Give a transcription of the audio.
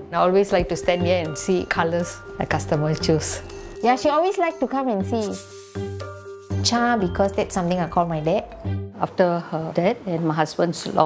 I always like to stand here and see colours the customer choose. Yeah, she always like to come and see. Cha, because that's something I call my dad. After her death and my husband's